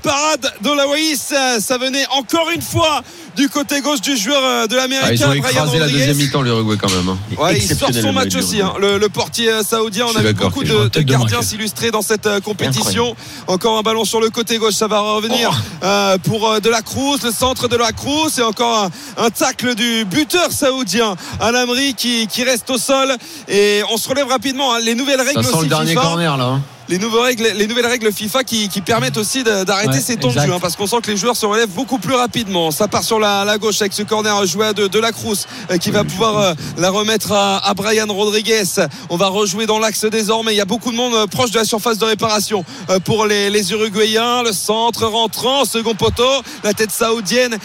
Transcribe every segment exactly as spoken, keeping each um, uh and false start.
parade d'Olawaïs, ça venait encore une fois du côté gauche du joueur de l'Américain. Ah, ils ont Brian écrasé la Rodriguez. deuxième mi-temps l'Uruguay quand même. Ouais, il sort son match aussi, hein. le, le portier saoudien. On a vu beaucoup de, de gardiens s'illustrer dans cette euh, compétition. Encore un ballon sur le côté gauche, ça va revenir oh. euh, pour euh, De La Cruz, le centre de La Cruz, et encore un, un tacle du buteur saoudien Al-Amri qui, qui reste au sol. Et on se relève rapidement, hein. Les nouvelles règles ça sent aussi le dernier FIFA, corner là. Les nouvelles règles, les nouvelles règles FIFA qui, qui permettent aussi de, d'arrêter ouais, ces temps exact. de jeu, hein, parce qu'on sent que les joueurs se relèvent beaucoup plus rapidement. Ça part sur la, la gauche avec ce corner joué à de, de La Cruz euh, qui oui, va pouvoir euh, la remettre à, à Brian Rodriguez. On va rejouer dans l'axe désormais. Il y a beaucoup de monde euh, proche de la surface de réparation euh, pour les, les Uruguayens. Le centre rentrant, second poteau, la tête saoudienne,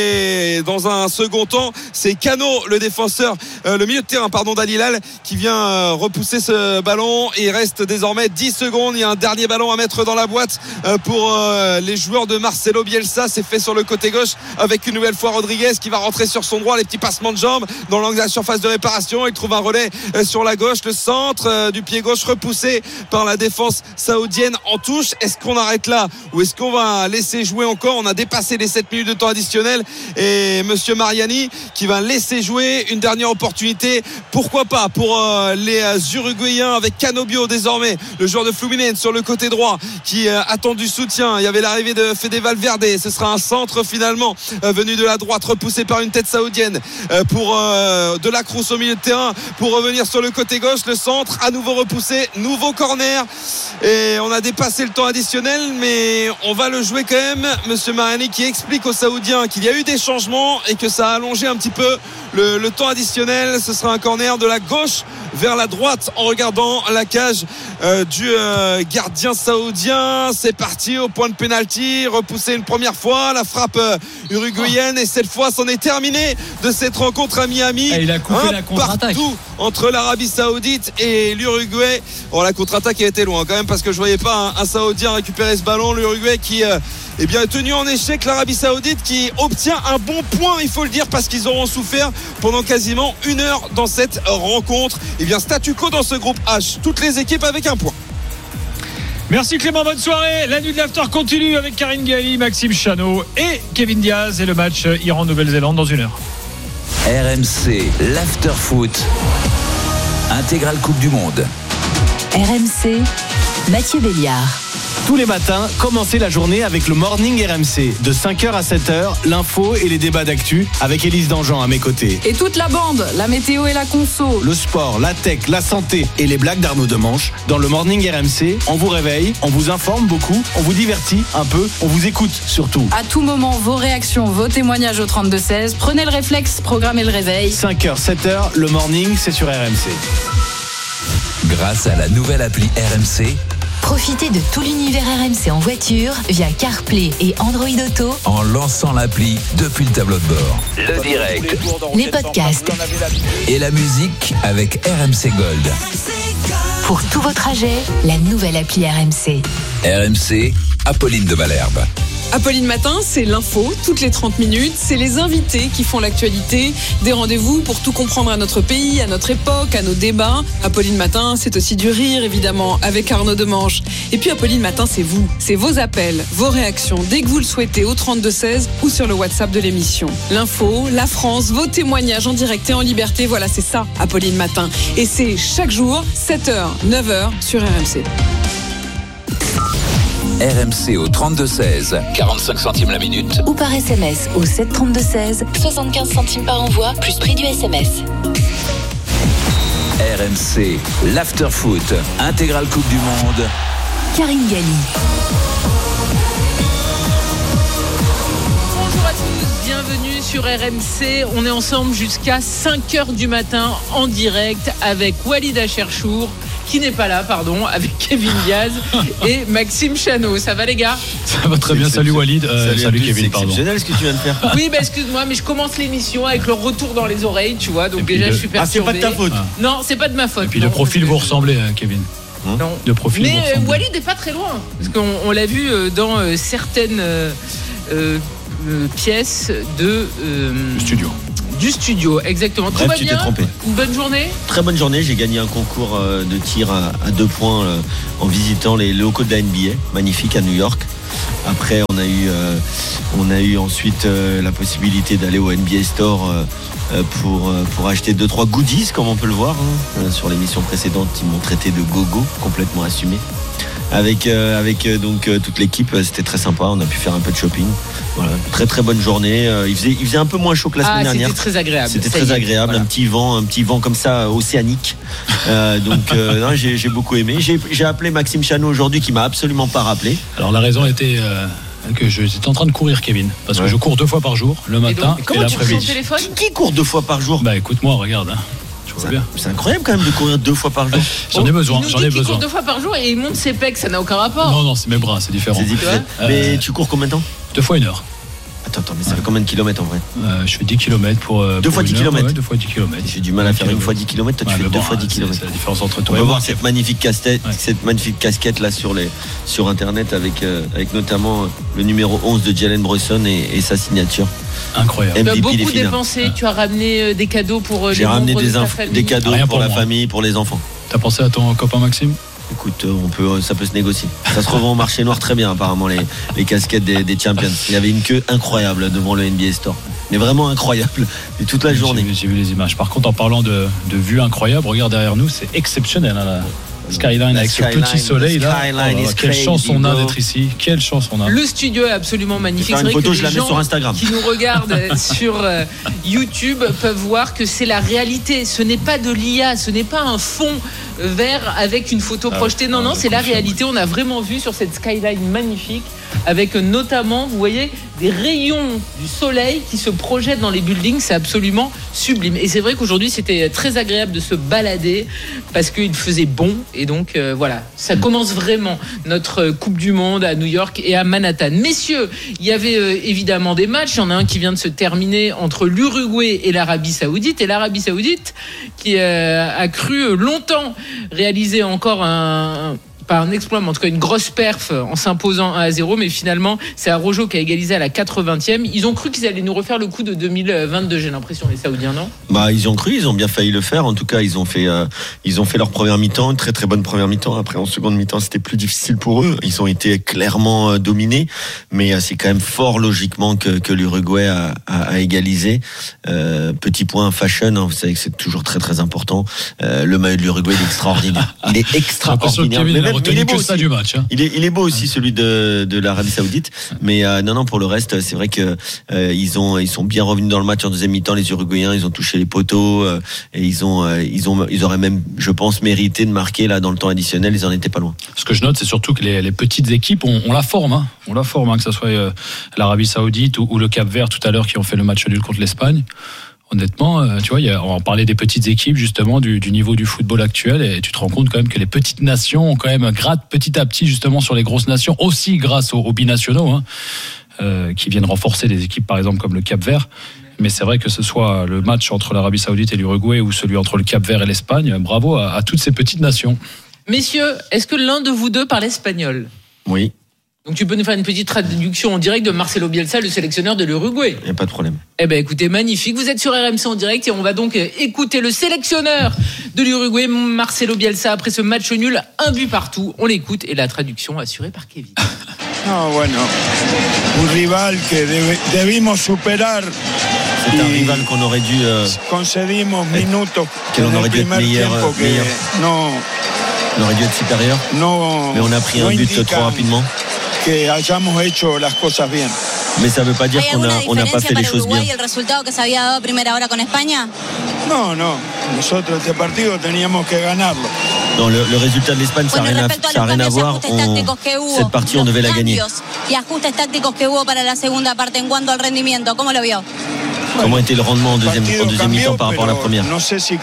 et dans un second temps, c'est Cano, le défenseur, euh, le milieu de terrain pardon d'Al Hilal, qui vient euh, repousser ce ballon. Et il reste désormais dix secondes. Il y a un dernier ballon à mettre dans la boîte pour les joueurs de Marcelo Bielsa. C'est fait sur le côté gauche avec une nouvelle fois Rodriguez qui va rentrer sur son droit. Les petits passements de jambes dans l'angle de la surface de réparation. Il trouve un relais sur la gauche. Le centre du pied gauche repoussé par la défense saoudienne en touche. Est-ce qu'on arrête là ou est-ce qu'on va laisser jouer encore? On a dépassé les sept minutes de temps additionnel et monsieur Mariani qui va laisser jouer une dernière opportunité. Pourquoi pas pour les Uruguayens avec Canobio désormais, le joueur de Fluminense sur le côté droit qui euh, attend du soutien. Il y avait l'arrivée de Fede Valverde. Ce sera un centre finalement euh, venu de la droite, repoussé par une tête saoudienne euh, pour euh, De La Cruz au milieu de terrain pour revenir sur le côté gauche. Le centre à nouveau repoussé, nouveau corner, et on a dépassé le temps additionnel, mais on va le jouer quand même. Monsieur Mariani qui explique aux Saoudiens qu'il y a eu des changements et que ça a allongé un petit peu le, le temps additionnel. Ce sera un corner de la gauche vers la droite en regardant la cage euh, du euh, gardien saoudien. C'est parti au point de pénalty, repoussé une première fois, la frappe euh, uruguayenne, et cette fois c'en est terminé de cette rencontre à Miami. Et il a coupé un la contre-attaque partout entre l'Arabie Saoudite et l'Uruguay. Bon, la contre-attaque a été loin quand même, parce que je voyais pas un, un Saoudien récupérer ce ballon. L'Uruguay qui euh, est bien tenu en échec, l'Arabie Saoudite qui obtient un bon point, il faut le dire, parce qu'ils auront souffert pendant quasiment une heure dans cette rencontre. Et bien statu quo dans ce groupe H, toutes les équipes avec un point. Merci Clément, bonne soirée. La nuit de l'after continue avec Karine Galli, Maxime Chano et Kevin Diaz, et le match Iran-Nouvelle-Zélande dans une heure. R M C, l'after foot, intégrale Coupe du Monde. R M C, Mathieu Béliard. Tous les matins, commencez la journée avec le Morning R M C. De cinq heures à sept heures, l'info et les débats d'actu avec Élise Dangean à mes côtés. Et toute la bande, la météo et la conso. Le sport, la tech, la santé et les blagues d'Arnaud Demanche. Dans le Morning R M C, on vous réveille, on vous informe beaucoup, on vous divertit un peu, on vous écoute surtout. À tout moment, vos réactions, vos témoignages au trente-deux seize. Prenez le réflexe, programmez le réveil. cinq heures, sept heures, le Morning, c'est sur R M C. Grâce à la nouvelle appli R M C, profitez de tout l'univers R M C en voiture via CarPlay et Android Auto en lançant l'appli depuis le tableau de bord. Le direct, les podcasts et la musique avec R M C Gold. Pour tous vos trajets, la nouvelle appli R M C. R M C, Apolline de Malherbe. Apolline Matin, c'est l'info, toutes les trente minutes. C'est les invités qui font l'actualité. Des rendez-vous pour tout comprendre à notre pays, à notre époque, à nos débats. Apolline Matin, c'est aussi du rire, évidemment, avec Arnaud Demanche. Et puis Apolline Matin, c'est vous. C'est vos appels, vos réactions, dès que vous le souhaitez, au trente-deux seize ou sur le WhatsApp de l'émission. L'info, la France, vos témoignages en direct et en liberté. Voilà, c'est ça, Apolline Matin. Et c'est chaque jour, sept heures, neuf heures, sur R M C. R M C au trente-deux seize, quarante-cinq centimes la minute. Ou par S M S au sept trente-deux seize, soixante-quinze centimes par envoi, plus prix du S M S. R M C, l'after foot, intégrale Coupe du Monde. Karine Galli. Bonjour à tous, bienvenue sur R M C. On est ensemble jusqu'à cinq heures du matin en direct avec Walid Acherchour, qui n'est pas là, pardon, avec Kevin Diaz et Maxime Chano. Ça va les gars? Ça va très bien, salut Walid. Euh, salut, salut Kevin, c'est pardon. C'est exceptionnel ce que tu viens de faire. Oui, bah excuse-moi, mais je commence l'émission avec le retour dans les oreilles, tu vois, donc déjà de... je suis perturbé. Ah, c'est pas de ta faute. Ah. Non, c'est pas de ma faute. Et puis non, de profil vous ressemblez, Kevin. Hein non. De profil mais vous ressemblez. euh, Walid n'est pas très loin, parce qu'on on l'a vu euh, dans euh, certaines euh, euh, pièces de... Euh, studio. Du studio, exactement. Bref, Tout va tu bien. t'es trompé. Une bonne journée. Très bonne journée. J'ai gagné un concours de tir à, à deux points en visitant les locaux de la N B A, magnifique à New York. Après, on a eu, euh, on a eu ensuite euh, la possibilité d'aller au N B A Store euh, pour, euh, pour acheter deux trois goodies, comme on peut le voir. Hein. Euh, sur l'émission précédente, ils m'ont traité de gogo, complètement assumé. Avec, euh, avec euh, donc euh, toute l'équipe, euh, c'était très sympa. On a pu faire un peu de shopping. Voilà, très très bonne journée. Euh, il faisait, il faisait un peu moins chaud que la ah, semaine dernière. C'était très agréable. C'était très agréable, voilà. un petit vent, un petit vent comme ça, euh, océanique. Euh, donc euh, non, j'ai, j'ai beaucoup aimé. J'ai, j'ai appelé Maxime Chano aujourd'hui, qui m'a absolument pas rappelé. Alors la raison était euh, que j'étais en train de courir, Kevin, parce ouais. que je cours deux fois par jour, le matin et, donc, et l'après-midi. Téléphone qui court deux fois par jour? Bah écoute-moi, regarde. Hein. C'est, c'est incroyable quand même de courir deux fois par jour. J'en ai besoin. Il nous j'en dit ai qu'il besoin. court deux fois par jour et il monte ses pecs, ça n'a aucun rapport. Non, non, c'est mes bras, c'est différent. C'est différent. Euh, mais tu cours combien de temps? Deux fois une heure. Attends, attends, mais ça fait combien de kilomètres en vrai? euh, Je fais dix kilomètres pour. Euh, deux pour fois dix kilomètres ouais, Deux fois dix kilomètres. J'ai du mal à faire kilomètres. Une fois dix kilomètres, toi tu ouais, fais deux bon, fois dix kilomètres. C'est la différence entre toi On et va moi. voir cette magnifique casquette, ouais. cette magnifique casquette là sur, les, sur internet avec, euh, avec notamment le numéro onze de Jalen Brunson et, et sa signature. Incroyable. Tu as beaucoup dépensé, tu as ramené des cadeaux pour J'ai les ramené membres des, de ta inf- famille. des cadeaux Rien pour, pour la moi. famille, pour les enfants. T'as pensé à ton copain Maxime? Écoute, on peut, ça peut se négocier. Ça se revend au marché noir très bien, apparemment, les, les casquettes des, des Champions. Il y avait une queue incroyable devant le N B A Store. Mais vraiment incroyable. Et toute la journée. J'ai vu, j'ai vu les images. Par contre, en parlant de, de vue incroyable, regarde derrière nous, c'est exceptionnel. Hein, là. Skyline la avec skyline, ce petit soleil là. Oh là quelle crazy, chance on a bro. d'être ici. Quelle chance on a. Le studio est absolument magnifique. C'est vrai une photo, que je la les mets gens sur Instagram. qui nous regardent sur euh, YouTube peuvent voir que c'est la réalité. Ce n'est pas de l'I A, ce n'est pas un fond vert avec une photo ah, projetée. Non, non, c'est la réalité. On a vraiment vu sur cette skyline magnifique avec notamment, vous voyez, des rayons du soleil qui se projettent dans les buildings. C'est absolument sublime. Et c'est vrai qu'aujourd'hui, c'était très agréable de se balader parce qu'il faisait bon. Et donc, euh, voilà, ça commence vraiment notre Coupe du Monde à New York et à Manhattan. Messieurs, il y avait euh, évidemment des matchs. Il y en a un qui vient de se terminer entre l'Uruguay et l'Arabie Saoudite. Et l'Arabie Saoudite qui euh, a cru longtemps réaliser encore un... pas un exploit, mais en tout cas une grosse perf en s'imposant un à zéro, mais finalement c'est Arrojo qui a égalisé à la quatre-vingtième. Ils ont cru qu'ils allaient nous refaire le coup de deux mille vingt-deux, j'ai l'impression, les Saoudiens, non? Bah ils ont cru, ils ont bien failli le faire. En tout cas, ils ont fait, euh, ils ont fait leur première mi-temps, une très très bonne première mi-temps. Après en seconde mi-temps, c'était plus difficile pour eux. Ils ont été clairement euh, dominés, mais euh, c'est quand même fort logiquement que, que l'Uruguay a, a, a égalisé. Euh, petit point fashion, hein, vous savez que c'est toujours très très important. Euh, le maillot de l'Uruguay il est extraordinaire. Il est extraordinaire. Mais même, il est beau que ça aussi. Du match, hein. Il est, il est beau aussi celui de, de l'Arabie Saoudite. Mais euh, non, non, pour le reste, c'est vrai que euh, ils ont, ils sont bien revenus dans le match en deuxième mi-temps. Les Uruguayens, ils ont touché les poteaux euh, et ils ont, euh, ils ont, ils auraient même, je pense, mérité de marquer là dans le temps additionnel. Ils en étaient pas loin. Ce que je note, c'est surtout que les, les petites équipes, on, on la forme, hein. on la forme, hein, que ce soit euh, l'Arabie Saoudite ou, ou le Cap-Vert tout à l'heure qui ont fait le match nul contre l'Espagne. Honnêtement, euh, tu vois, y a, on parlait des petites équipes justement du, du niveau du football actuel et tu te rends compte quand même que les petites nations ont quand même grattent petit à petit justement sur les grosses nations, aussi grâce aux, aux binationaux hein, euh, qui viennent renforcer des équipes par exemple comme le Cap-Vert. Mais c'est vrai que ce soit le match entre l'Arabie Saoudite et l'Uruguay ou celui entre le Cap-Vert et l'Espagne, bravo à, à toutes ces petites nations. Messieurs, est-ce que l'un de vous deux parle espagnol? Oui. Donc tu peux nous faire une petite traduction en direct de Marcelo Bielsa, le sélectionneur de l'Uruguay. Il n'y a pas de problème. Eh ben écoutez, magnifique. Vous êtes sur R M C en direct et on va donc écouter le sélectionneur de l'Uruguay, Marcelo Bielsa, après ce match nul, un but partout. On l'écoute et la traduction assurée par Kevin. No, bueno, un rival que debe, debimos superar. C'est un rival qu'on aurait dû. Euh, concedimos minutos. Que l'on aurait dû être meilleur. meilleur. No. On aurait dû être supérieur. No, mais on a pris un but trop rapidement. Que hayamos hecho las cosas bien. Mais ça ne veut pas dire qu'on n'a on a pas fait les choses bien. Non, non. Nosotros este partido teníamos que ganarlo. Non, le, le résultat de l'Espagne, ça n'a rien, rien à voir. On, cette partie, on devait la gagner. Comment était le rendement en deuxième, en deuxième mi-temps par rapport à la première? Je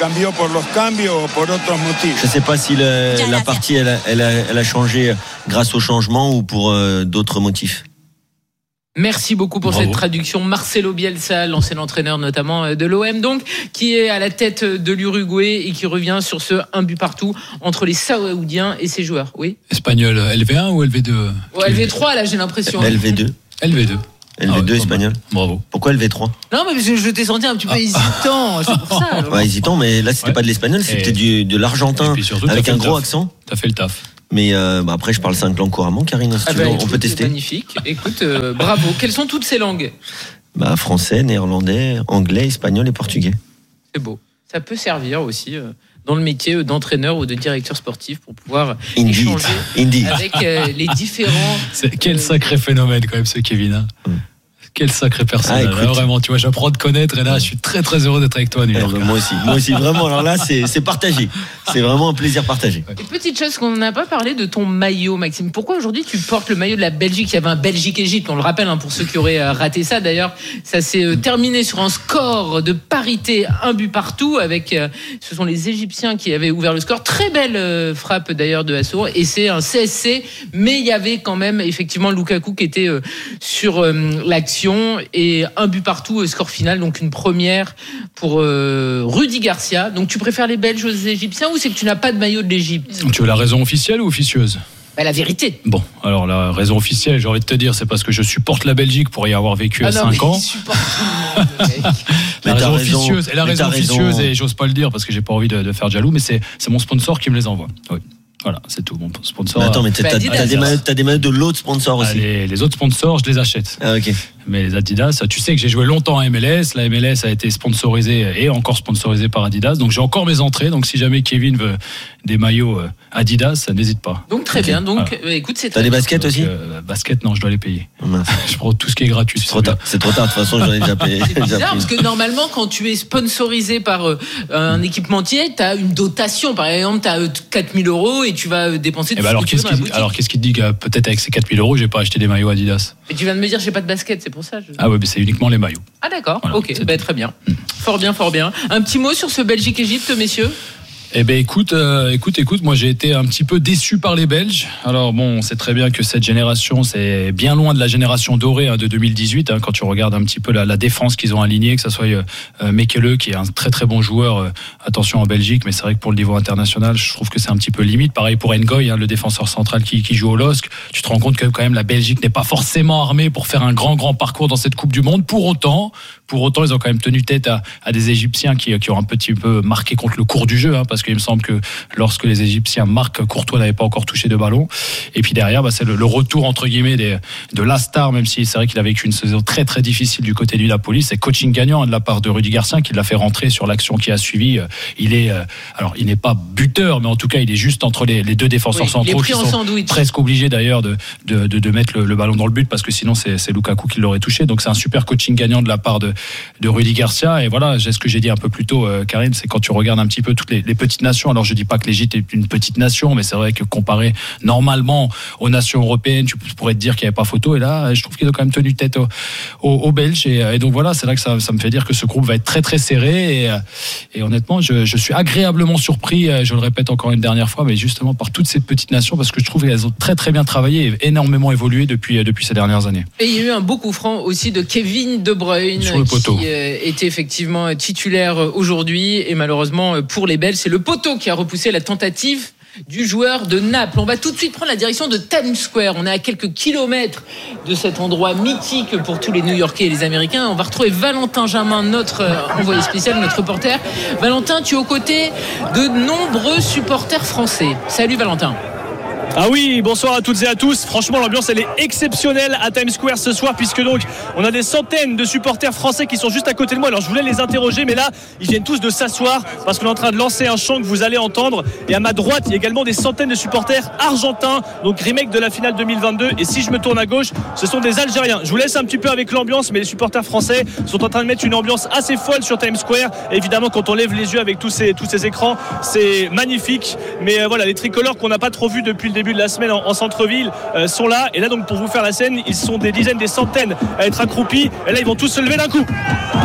ne sais pas si le, la partie elle a, elle, a, elle a changé grâce au changement ou pour euh, d'autres motifs. Merci beaucoup pour Bravo. Cette traduction. Marcelo Bielsa, l'ancien entraîneur notamment de l'O M, donc, qui est à la tête de l'Uruguay et qui revient sur ce un but partout entre les Saoudiens et ses joueurs. Oui. Espagnol, L V un ou L V deux? oh, L V trois, là, j'ai l'impression. L V deux. L V deux. L V deux ah ouais, espagnol. Bravo. Pourquoi L V trois? Non, mais je, je t'ai senti un petit peu ah. hésitant. C'est pour ça. Ouais, hésitant, mais là, c'était ouais. pas de l'espagnol, c'était et... du, de l'argentin avec un gros taf. accent. T'as fait le taf. Mais euh, bah après, je parle cinq langues couramment, Karine. Si ah tu bah, veux, écoute, on peut tester. Magnifique. Écoute, euh, bravo. Quelles sont toutes ces langues? Bah, français, néerlandais, anglais, espagnol et portugais. C'est beau. Ça peut servir aussi euh, dans le métier d'entraîneur ou de directeur sportif pour pouvoir Indeed. échanger Indeed. avec euh, les différents. C'est, quel sacré phénomène quand même ce Kevin. Hein. Mm. Quelle sacrée personne. Ah, là, vraiment, tu vois, j'apprends à te connaître et là, je suis très très heureux d'être avec toi, New York. Eh ben, moi aussi, moi aussi, vraiment. Alors là, c'est, c'est partagé. C'est vraiment un plaisir partagé. Et petite chose qu'on n'a pas parlé de ton maillot, Maxime. Pourquoi aujourd'hui tu portes le maillot de la Belgique? Il y avait un Belgique-Égypte, on le rappelle, hein, pour ceux qui auraient raté ça. D'ailleurs, ça s'est euh, terminé sur un score de parité, un but partout. Avec, euh, ce sont les Égyptiens qui avaient ouvert le score. Très belle euh, frappe d'ailleurs de Assour. Et c'est un C S C, mais il y avait quand même effectivement Lukaku qui était euh, sur euh, l'action. Et un but partout, score final, donc une première pour euh, Rudy Garcia. Donc tu préfères les Belges aux Égyptiens ou c'est que tu n'as pas de maillot de l'Égypte? Tu veux la raison officielle ou officieuse? Bah, la vérité. Bon, alors la raison officielle, j'ai envie de te dire, c'est parce que je supporte la Belgique pour y avoir vécu ah à non, cinq ans. La raison raison, officieuse, et la raison officieuse, raison. et j'ose pas le dire parce que j'ai pas envie de, de faire jaloux, mais c'est, c'est mon sponsor qui me les envoie. Oui. Voilà, c'est tout. Mon sponsor. Mais attends, mais t'as, t'as, t'as, des maillots, t'as des maillots de l'autre sponsor aussi. Ah, les, les autres sponsors, je les achète. Ah, ok. Mais les Adidas, tu sais que j'ai joué longtemps à M L S. La M L S a été sponsorisée et encore sponsorisée par Adidas. Donc j'ai encore mes entrées. Donc si jamais Kevin veut des maillots Adidas, n'hésite pas. Donc très okay. bien. Donc voilà. écoute, c'est T'as des baskets donc, aussi euh, Baskets, non, je dois les payer. Oh, mince. Je prends tout ce qui est gratuit. C'est trop tard. C'est trop tard. De toute façon, j'en ai déjà payé. C'est bizarre parce que normalement, quand tu es sponsorisé par euh, un équipementier, t'as une dotation. Par exemple, t'as euh, quatre mille euros et tu vas dépenser. Eh ben alors, qu'est-ce qui, alors qu'est-ce qui te dit que peut-être avec ces quatre mille euros, j'ai pas acheté des maillots Adidas? Mais tu viens de me dire j'ai pas de basket, c'est pour ça. Je... Ah ouais, mais c'est uniquement les maillots. Ah d'accord. Voilà, ok. Bah, très bien. Mmh. Fort bien, fort bien. Un petit mot sur ce Belgique-Égypte, messieurs. Eh ben écoute, euh, écoute, écoute, moi j'ai été un petit peu déçu par les Belges. Alors bon, on sait très bien que cette génération, c'est bien loin de la génération dorée hein, de deux mille dix-huit. Hein, quand tu regardes un petit peu la, la défense qu'ils ont alignée, que ça soit euh, Mekele qui est un très très bon joueur. Euh, attention en Belgique, mais c'est vrai que pour le niveau international, je trouve que c'est un petit peu limite. Pareil pour Ngoy, hein, le défenseur central qui, qui joue au L O S C. Tu te rends compte que quand même la Belgique n'est pas forcément armée pour faire un grand grand parcours dans cette Coupe du Monde. Pour autant, pour autant, ils ont quand même tenu tête à, à des Égyptiens qui, qui ont un petit peu marqué contre le cours du jeu, hein, parce qu'il me semble que lorsque les Égyptiens marquent, Courtois n'avait pas encore touché de ballon. Et puis derrière, bah, c'est le, le retour entre guillemets des, de l'Astar, même si c'est vrai qu'il a vécu une saison très très difficile du côté du Napoli. C'est coaching gagnant hein, de la part de Rudy Garcia qui l'a fait rentrer sur l'action qui a suivi. Il est, euh, alors il n'est pas buteur, mais en tout cas il est juste entre les, les deux défenseurs oui, centraux qui sont sandwich. Presque obligés d'ailleurs de, de, de, de mettre le, le ballon dans le but parce que sinon c'est, c'est Lukaku qui l'aurait touché. Donc c'est un super coaching gagnant de la part de, de Rudy Garcia. Et voilà, c'est ce que j'ai dit un peu plus tôt, euh, Karine, c'est quand tu regardes un petit peu toutes les, les petites nations. Alors je dis pas que l'Égypte est une petite nation, mais c'est vrai que comparé normalement aux nations européennes, tu pourrais te dire qu'il n'y avait pas photo. Et là, je trouve qu'ils ont quand même tenu tête aux, aux, aux Belges. Et, et donc voilà, c'est là que ça, ça me fait dire que ce groupe va être très très serré. Et, et honnêtement, je, je suis agréablement surpris, je le répète encore une dernière fois, mais justement par toutes ces petites nations, parce que je trouve qu'elles ont très très bien travaillé et énormément évolué depuis, depuis ces dernières années. Et il y a eu un beau coup franc aussi de Kevin De Bruyne, sur le poteau, qui euh, était effectivement titulaire aujourd'hui. Et malheureusement pour les Belges, c'est le poteau qui a repoussé la tentative du joueur de Naples. On va tout de suite prendre la direction de Times Square. On est à quelques kilomètres de cet endroit mythique pour tous les New-Yorkais et les Américains. On va retrouver Valentin Jamin, notre envoyé spécial, notre reporter. Valentin, tu es aux côtés de nombreux supporters français. Salut Valentin. Ah oui, bonsoir à toutes et à tous. Franchement, l'ambiance elle est exceptionnelle à Times Square ce soir, puisque donc on a des centaines de supporters français qui sont juste à côté de moi. Alors je voulais les interroger, mais là ils viennent tous de s'asseoir parce qu'on est en train de lancer un chant que vous allez entendre. Et à ma droite, il y a également des centaines de supporters argentins, donc remake de la finale deux mille vingt-deux. Et si je me tourne à gauche, ce sont des Algériens. Je vous laisse un petit peu avec l'ambiance, mais les supporters français sont en train de mettre une ambiance assez folle sur Times Square. Et évidemment, quand on lève les yeux avec tous ces tous ces écrans, c'est magnifique. Mais euh, voilà, les tricolores qu'on n'a pas trop vus depuis le début de la semaine en, en centre-ville euh, sont là. Et là, donc, pour vous faire la scène, ils sont des dizaines, des centaines à être accroupis. Et là, ils vont tous se lever d'un coup.